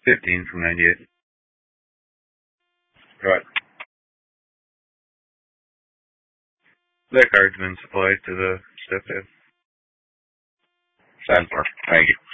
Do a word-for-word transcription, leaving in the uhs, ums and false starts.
fifteen from ninety-eight. Right. That card's been supplied to the stepdad. Ten four. Thank you.